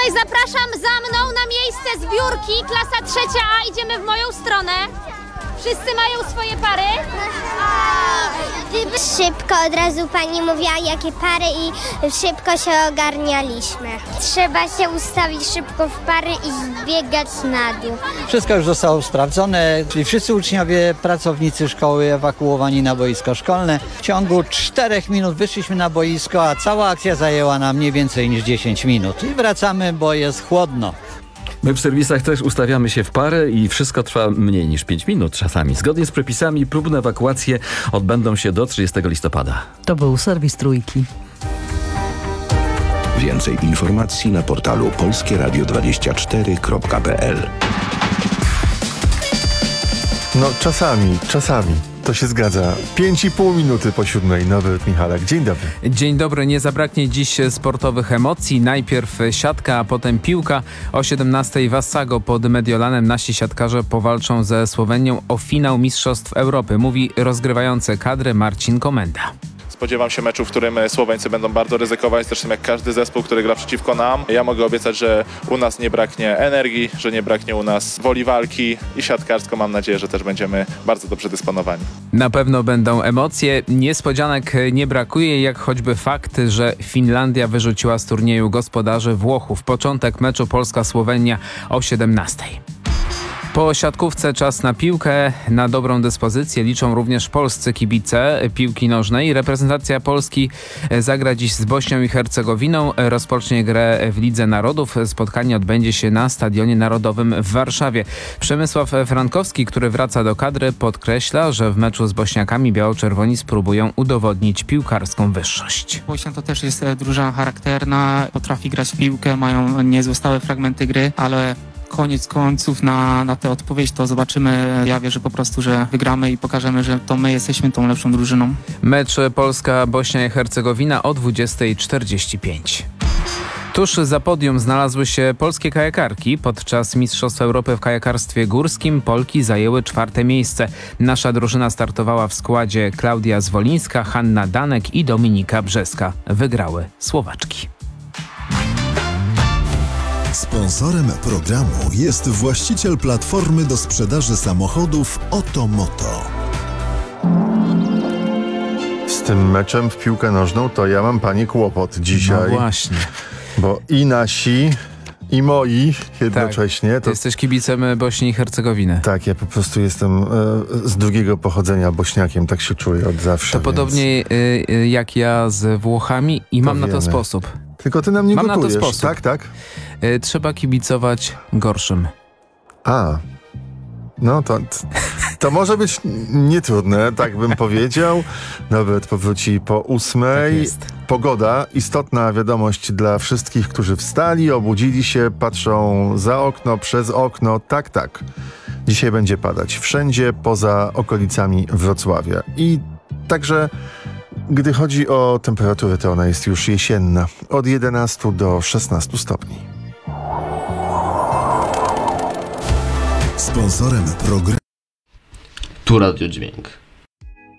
Tutaj zapraszam za mną na miejsce zbiórki, klasa 3A, idziemy w moją stronę. Wszyscy mają swoje pary. Szybko od razu pani mówiła, jakie pary i szybko się ogarnialiśmy. Trzeba się ustawić szybko w pary i zbiegać na dół. Wszystko już zostało sprawdzone, czyli wszyscy uczniowie, pracownicy szkoły ewakuowani na boisko szkolne. W ciągu 4 minut wyszliśmy na boisko, a cała akcja zajęła nam nie więcej niż 10 minut. I wracamy, bo jest chłodno. My w serwisach też ustawiamy się w parę i wszystko trwa mniej niż 5 minut czasami. Zgodnie z przepisami próbne ewakuacje odbędą się do 30 listopada. To był serwis Trójki. Więcej informacji na portalu polskieradio24.pl. No czasami. To się zgadza. 5,5 minuty po 7. Norbert Michalak. Dzień dobry. Dzień dobry. Nie zabraknie dziś sportowych emocji. Najpierw siatka, a potem piłka. O 17:00 w Assago pod Mediolanem nasi siatkarze powalczą ze Słowenią o finał Mistrzostw Europy. Mówi rozgrywający kadry Marcin Komenda. Spodziewam się meczu, w którym Słoweńcy będą bardzo ryzykować, zresztą jak każdy zespół, który gra przeciwko nam. Ja mogę obiecać, że u nas nie braknie energii, że nie braknie u nas woli walki i siatkarsko mam nadzieję, że też będziemy bardzo dobrze dysponowani. Na pewno będą emocje. Niespodzianek nie brakuje, jak choćby fakt, że Finlandia wyrzuciła z turnieju gospodarzy Włochów. Początek meczu Polska-Słowenia o 17:00. Po siatkówce czas na piłkę. Na dobrą dyspozycję liczą również polscy kibice piłki nożnej. Reprezentacja Polski zagra dziś z Bośnią i Hercegowiną. Rozpocznie grę w Lidze Narodów. Spotkanie odbędzie się na Stadionie Narodowym w Warszawie. Przemysław Frankowski, który wraca do kadry, podkreśla, że w meczu z Bośniakami biało-czerwoni spróbują udowodnić piłkarską wyższość. Bośnia to też jest drużyna charakterna, potrafi grać w piłkę, mają niezłe stałe fragmenty gry, ale koniec końców na tę odpowiedź to zobaczymy. Ja wierzę po prostu, że wygramy i pokażemy, że to my jesteśmy tą lepszą drużyną. Mecz Polska-Bośnia i Hercegowina o 20:45. Tuż za podium znalazły się polskie kajakarki. Podczas Mistrzostw Europy w kajakarstwie górskim Polki zajęły 4. miejsce. Nasza drużyna startowała w składzie Klaudia Zwolińska, Hanna Danek i Dominika Brzeska. Wygrały Słowaczki. Sponsorem programu jest właściciel platformy do sprzedaży samochodów Otomoto. Z tym meczem w piłkę nożną to ja mam, panie, kłopot dzisiaj. No właśnie. Bo i nasi, i moi jednocześnie. Tak, ty jesteś kibicem Bośni i Hercegowiny. Tak, ja po prostu jestem z drugiego pochodzenia bośniakiem, tak się czuję od zawsze. To podobnie jak ja z Włochami i mam na to sposób. Tylko ty nam nie mam gotujesz, na to sposób. tak? Trzeba kibicować gorszym. No to może być nietrudne, tak bym powiedział. Norbert powróci po 8:00. Tak jest. Pogoda, istotna wiadomość dla wszystkich, którzy wstali, obudzili się, patrzą za okno, przez okno. Tak. Dzisiaj będzie padać wszędzie poza okolicami Wrocławia. I także gdy chodzi o temperaturę, to ona jest już jesienna. Od 11 do 16 stopni. Sponsorem programu Tu Radio Dźwięk.